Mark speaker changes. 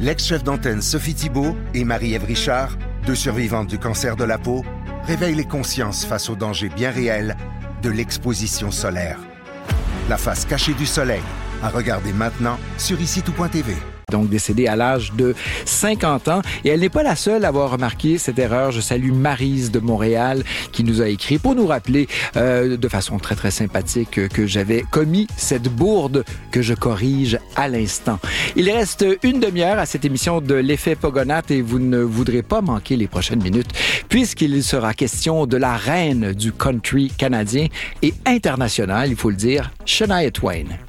Speaker 1: L'ex-chef d'antenne Sophie Thibault et Marie-Ève Richard, 2 survivantes du cancer de la peau, réveillent les consciences face aux dangers bien réels de l'exposition solaire. La face cachée du soleil, à regarder maintenant sur ICITOUP.tv.
Speaker 2: Donc décédée à l'âge de 50 ans. Et elle n'est pas la seule à avoir remarqué cette erreur. Je salue Maryse de Montréal qui nous a écrit pour nous rappeler de façon très, très sympathique que j'avais commis cette bourde que je corrige à l'instant. Il reste une demi-heure à cette émission de l'effet Pogonat et vous ne voudrez pas manquer les prochaines minutes puisqu'il sera question de la reine du country canadien et international, il faut le dire, Shania Twain.